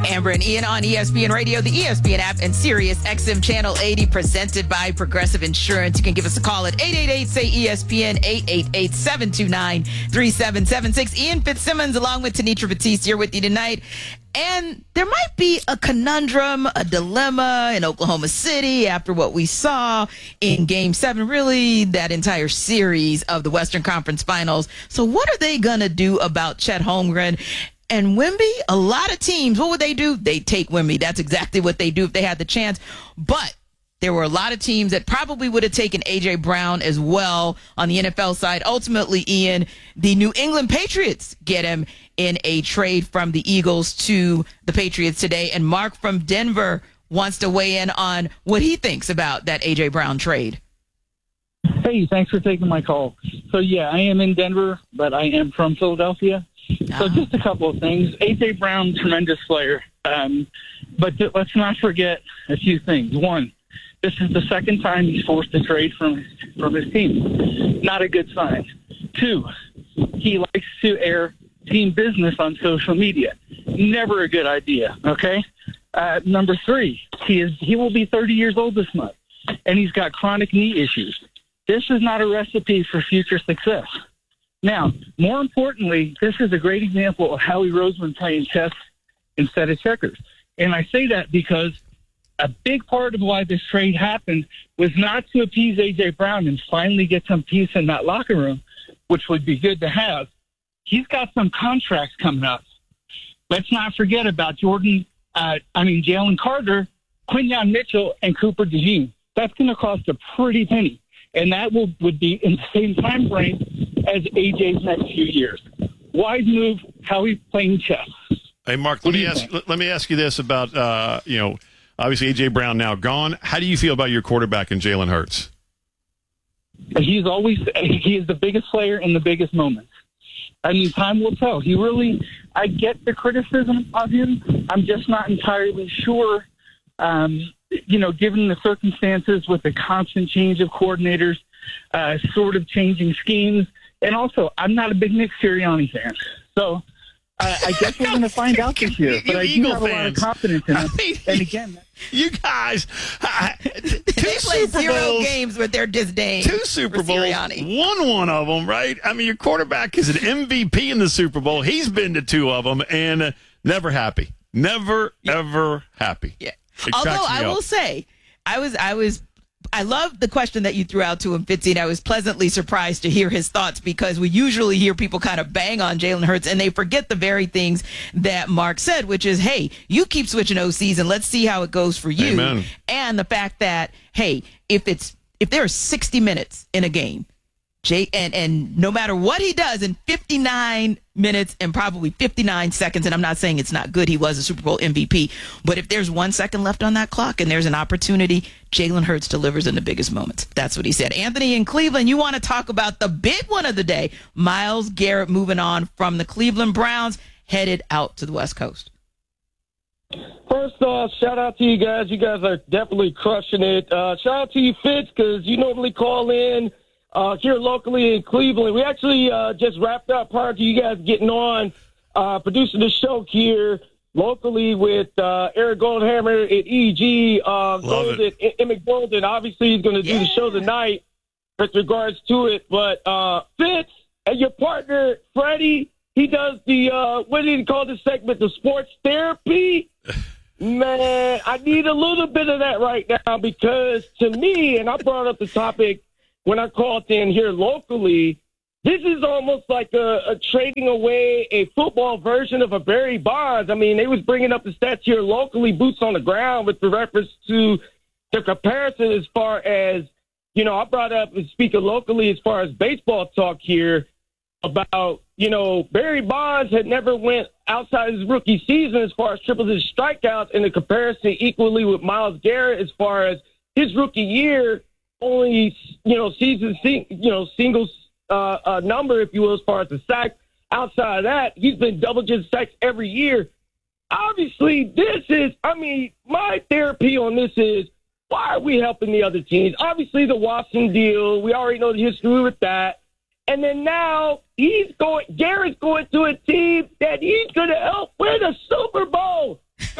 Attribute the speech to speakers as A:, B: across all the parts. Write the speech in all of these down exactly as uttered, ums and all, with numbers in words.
A: Amber and Ian on E S P N Radio, the E S P N app, and Sirius X M Channel eighty, presented by Progressive Insurance. You can give us a call at eight eight eight, say E S P N, eight eight eight, seven two nine, three seven seven six. Ian Fitzsimmons along with Tanitra Batiste here with you tonight. And there might be a conundrum, a dilemma in Oklahoma City after what we saw in Game seven, really that entire series of the Western Conference Finals. So what are they going to do about Chet Holmgren? And Wemby, a lot of teams, what would they do? They take Wemby. That's exactly what they do if they had the chance. But there were a lot of teams that probably would have taken A J. Brown as well on the N F L side. Ultimately, Ian, the New England Patriots get him in a trade from the Eagles to the Patriots today. And Mark from Denver wants to weigh in on what he thinks about that A J. Brown trade.
B: Hey, thanks for taking my call. So, yeah, I am in Denver, but I am from Philadelphia. Uh-huh. So just a couple of things. A J. Brown, tremendous player. Um, but th- let's not forget a few things. One, this is the second time he's forced a trade from, from his team. Not a good sign. Two, he likes to air team business on social media. Never a good idea, okay? Uh, number three, he is he will be thirty years old this month, and he's got chronic knee issues. This is not a recipe for future success. Now, more importantly, this is a great example of Howie Roseman playing chess instead of checkers. And I say that because a big part of why this trade happened was not to appease A J. Brown and finally get some peace in that locker room, which would be good to have. He's got some contracts coming up. Let's not forget about Jordan, uh, I mean, Jalen Carter, Quinyon Mitchell, and Cooper DeJean. That's going to cost a pretty penny. And that will would be in the same time frame as A J's next few years. Wise move, how he's playing chess.
C: Hey, Mark, let me ask think? let me ask you this about, uh, you know, obviously A J. Brown now gone. How do you feel about your quarterback in Jalen Hurts?
B: He's always he is the biggest player in the biggest moments. I mean, time will tell. He really, I get the criticism of him. I'm just not entirely sure, um, you know, given the circumstances with the constant change of coordinators, uh, sort of changing schemes. And also, I'm not a big Nick Sirianni fan. So uh, I guess we're going to find out this year. But I do
C: Eagle
B: have a lot of confidence in him.
C: I mean,
B: and again,
C: you guys, uh, two
A: they play
C: Super
A: zero
C: Bowls,
A: games with their disdain.
C: two Super
A: for
C: Bowls,
A: Sirianni.
C: won one of them, right? I mean, your quarterback is an M V P in the Super Bowl. He's been to two of them and uh, never happy, never yeah. ever happy.
A: Yeah.
C: It
A: Although I
C: up.
A: will say, I was, I was. I love the question that you threw out to him, Fitzy, and I was pleasantly surprised to hear his thoughts because we usually hear people kind of bang on Jalen Hurts and they forget the very things that Mark said, which is, hey, you keep switching O Cs and let's see how it goes for you.
C: Amen.
A: And the fact that, hey, if it's if there are sixty minutes in a game, Jay, and, and no matter what he does in fifty-nine minutes and probably fifty-nine seconds, and I'm not saying it's not good, he was a Super Bowl M V P, but if there's one second left on that clock and there's an opportunity, Jalen Hurts delivers in the biggest moments. That's what he said. Anthony in Cleveland, you want to talk about the big one of the day, Myles Garrett moving on from the Cleveland Browns, headed out to the West Coast.
D: First off, shout out to you guys. You guys are definitely crushing it. Uh, shout out to you, Fitz, because you normally call in Uh, here locally in Cleveland. We actually uh, just wrapped up prior to you guys getting on, uh, producing the show here locally with uh, Eric Goldhammer at E G. Uh, Golden, Emmett Golden, obviously, he's going to do yeah. the show tonight with regards to it. But uh, Fitz and your partner, Freddie, he does the, uh, what do you call this segment, the sports therapy? Man, I need a little bit of that right now because to me, and I brought up the topic when I called in here locally, this is almost like a, a trading away a football version of a Barry Bonds. I mean, they was bringing up the stats here locally, boots on the ground, with the reference to the comparison as far as, you know, I brought up and speaking locally as far as baseball talk here about, you know, Barry Bonds had never went outside his rookie season as far as triple-digit strikeouts, in the comparison equally with Myles Garrett as far as his rookie year, only, you know, season, you know, singles uh, uh, number, if you will, as far as the sacks. Outside of that, he's been double-digit sacks every year. Obviously, this is, I mean, my therapy on this is, why are we helping the other teams? Obviously, the Watson deal, we already know the history with that. And then now he's going, Garrett's going to a team that he's going to help win a Super Bowl. I mean,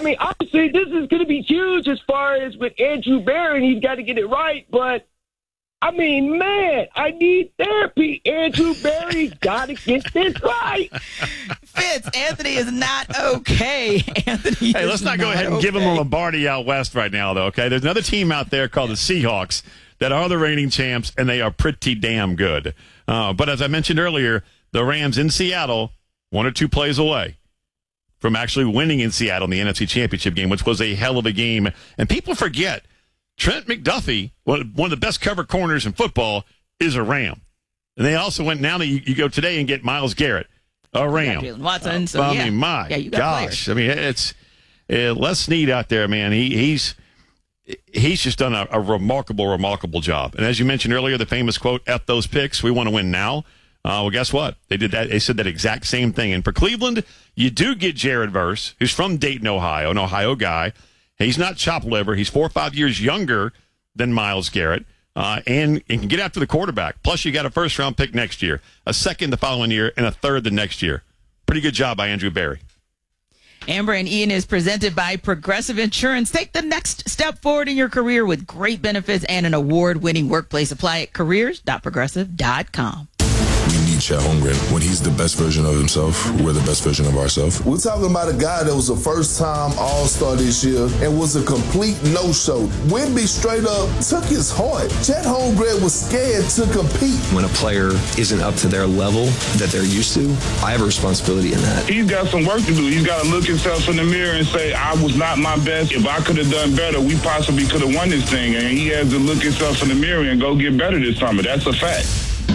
D: mean, obviously, this is going to be huge as far as with Andrew Berry. He's got to get it right. But, I mean, man, I need therapy. Andrew Berry's got to get this right.
A: Fitz, Anthony is not okay. Anthony
C: Hey, let's not, not go ahead and okay. give him a Lombardi out west right now, though, okay? There's another team out there called the Seahawks that are the reigning champs, and they are pretty damn good. Uh, but as I mentioned earlier, the Rams in Seattle, one or two plays away from actually winning in Seattle in the N F C Championship game, which was a hell of a game. And people forget, Trent McDuffie, one of the best cover corners in football, is a Ram. And they also went, now that you, you go today and get Myles Garrett, a Ram.
A: Jalen Watson. So,
C: I
A: yeah.
C: mean, my
A: yeah, you got
C: gosh.
A: players.
C: I mean, it's uh, Les Snead out there, man. He, he's he's just done a, a remarkable, remarkable job. And as you mentioned earlier, the famous quote, F those picks, we want to win now. Uh, well, guess what? They did that. They said that exact same thing. And for Cleveland, you do get Jared Verse, who's from Dayton, Ohio, an Ohio guy. He's not chopped liver. He's four or five years younger than Myles Garrett, uh, and, and can get after the quarterback. Plus, you got a first-round pick next year, a second the following year, and a third the next year. Pretty good job by Andrew Berry.
A: Amber and Ian is presented by Progressive Insurance. Take the next step forward in your career with great benefits and an award-winning workplace. Apply at careers dot progressive dot com.
E: We need Chet Holmgren. When he's the best version of himself, we're the best version of ourselves.
F: We're talking about a guy that was a first-time All-Star this year and was a complete no-show. Wemby straight up took his heart. Chet Holmgren was scared to compete.
G: When a player isn't up to their level that they're used to, I have a responsibility in that.
H: He's got some work to do. He's got to look himself in the mirror and say, I was not my best. If I could have done better, we possibly could have won this thing. And he has to look himself in the mirror and go get better this summer. That's a fact.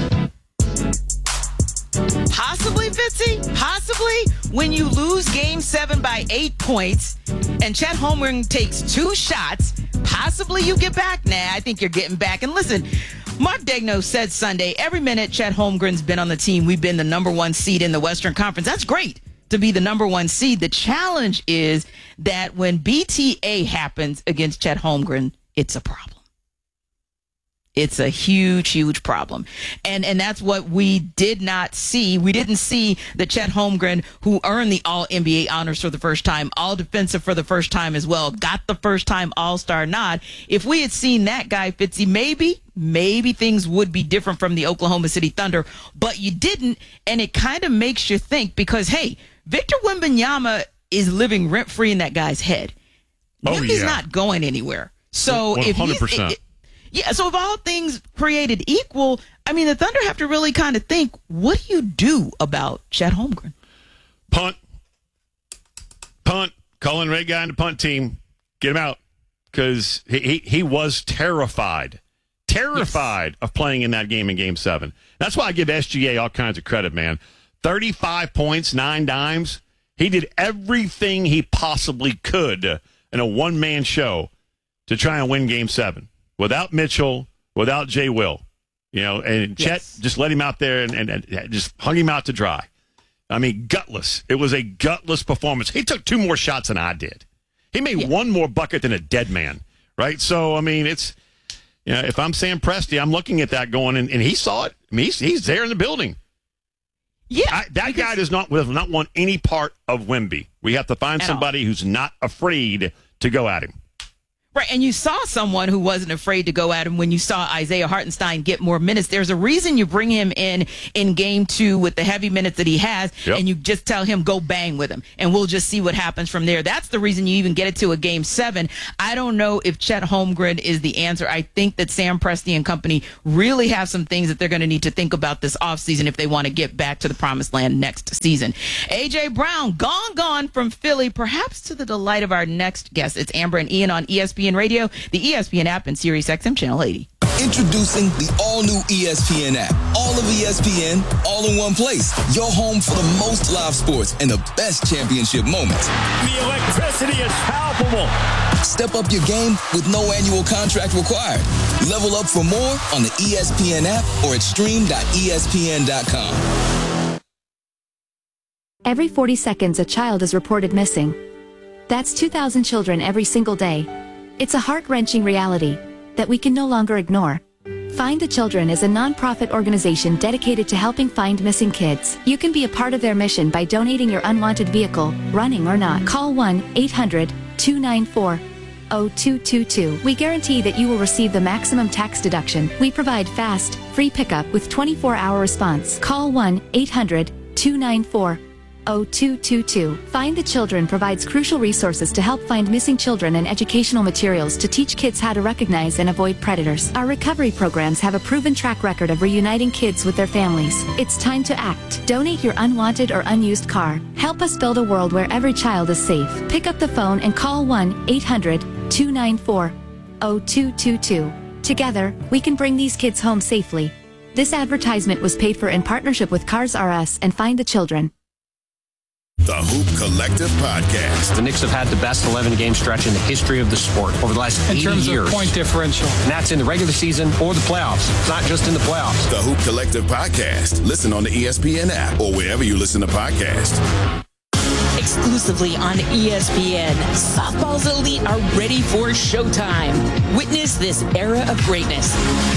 A: Possibly, Fitzy, possibly when you lose game seven by eight points and Chet Holmgren takes two shots, possibly you get back. Nah, I think you're getting back. And listen, Mark Daigneault said Sunday, every minute Chet Holmgren's been on the team, we've been the number one seed in the Western Conference. That's great to be the number one seed. The challenge is that when B T A happens against Chet Holmgren, it's a problem. It's a huge, huge problem. And and that's what we did not see. We didn't see the Chet Holmgren who earned the All N B A honors for the first time, All Defensive for the first time as well, got the first time All-Star nod. If we had seen that guy, Fitzy, maybe, maybe things would be different from the Oklahoma City Thunder, but you didn't. And it kind of makes you think because, hey, Victor Wembanyama is living rent-free in that guy's head.
C: Oh,
A: Wemby's
C: yeah.
A: not going anywhere. So
C: one hundred percent.
A: if he's... It, Yeah, so if all things created equal, I mean, the Thunder have to really kind of think, what do you do about Chet Holmgren?
C: Punt. Punt. Calling Ray guy in the punt team. Get him out. Because he, he, he was terrified. Terrified yes. of playing in that game in Game seven. That's why I give S G A all kinds of credit, man. thirty-five points, nine dimes. He did everything he possibly could in a one-man show to try and win Game seven. Without Mitchell, without Jay Will, you know, and Chet yes. just let him out there and, and, and just hung him out to dry. I mean, gutless. It was a gutless performance. He took two more shots than I did. He made yeah. one more bucket than a dead man, right? So, I mean, it's, you know, if I'm Sam Presti, I'm looking at that going, and, and he saw it. I mean, he's, he's there in the building.
A: Yeah.
C: I, that because, guy does not, does not want any part of Wemby. We have to find somebody all. who's not afraid to go at him.
A: Right, and you saw someone who wasn't afraid to go at him when you saw Isaiah Hartenstein get more minutes. There's a reason you bring him in in game two with the heavy minutes that he has, yep. and you just tell him, go bang with him, and we'll just see what happens from there. That's the reason you even get it to a game seven. I don't know if Chet Holmgren is the answer. I think that Sam Presti and company really have some things that they're going to need to think about this offseason if they want to get back to the promised land next season. A J. Brown, gone, gone from Philly, perhaps to the delight of our next guest. It's Amber and Ian on E S P N Radio, the E S P N app, and Sirius X M Channel eighty.
I: Introducing the all-new E S P N app. All of E S P N, all in one place. Your home for the most live sports and the best championship moments.
J: The electricity is palpable.
I: Step up your game with no annual contract required. Level up for more on the E S P N app or at stream dot E S P N dot com.
K: Every forty seconds, a child is reported missing. That's two thousand children every single day. It's a heart-wrenching reality that we can no longer ignore. Find the Children is a nonprofit organization dedicated to helping find missing kids. You can be a part of their mission by donating your unwanted vehicle, running or not. Call one eight hundred two nine four oh two two two. We guarantee that you will receive the maximum tax deduction. We provide fast, free pickup with twenty-four hour response. Call one eight hundred two nine four oh two two two. Find the Children provides crucial resources to help find missing children and educational materials to teach kids how to recognize and avoid predators. Our recovery programs have a proven track record of reuniting kids with their families. It's time to act. Donate your unwanted or unused car. Help us build a world where every child is safe. Pick up the phone and call one eight hundred two nine four oh two two two. Together, we can bring these kids home safely. This advertisement was paid for in partnership with Cars R Us and Find the Children.
L: The Hoop Collective Podcast.
M: The Knicks have had the best eleven-game stretch in the history of the sport over the last eighty years. In terms of point differential. And that's in the regular season or the playoffs. It's not just in the playoffs.
L: The Hoop Collective Podcast. Listen on the E S P N app or wherever you listen to podcasts.
N: Exclusively on E S P N, softball's elite are ready for showtime. Witness this era of greatness.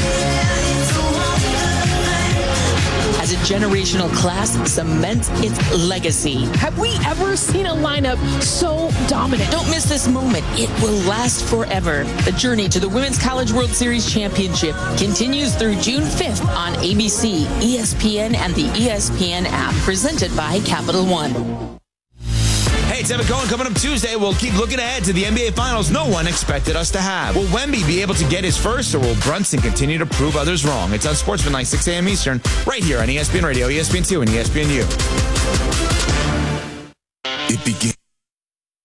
N: As a generational class cements its legacy.
O: Have we ever seen a lineup so dominant?
N: Don't miss this moment. It will last forever. The journey to the Women's College World Series Championship continues through June fifth on A B C, E S P N, and the E S P N app. Presented by Capital One.
P: Hey, it's Evan Cohen. Coming up Tuesday, we'll keep looking ahead to the N B A Finals no one expected us to have. Will Wemby be able to get his first, or will Brunson continue to prove others wrong? It's on Sportsmanlike, six a.m. Eastern, right here on E S P N Radio, E S P N two, and E S P N U.
L: It begins.